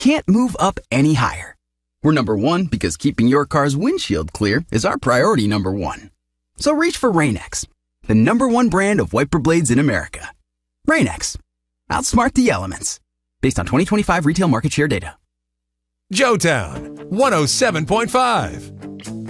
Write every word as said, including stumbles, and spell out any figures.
can't move up any higher. We're number one because keeping your car's windshield clear is our priority number one. So reach for Rain-X, the number one brand of wiper blades in America. Rain-X, outsmart the elements. Based on twenty twenty-five retail market share data. Joetown, one oh seven point five.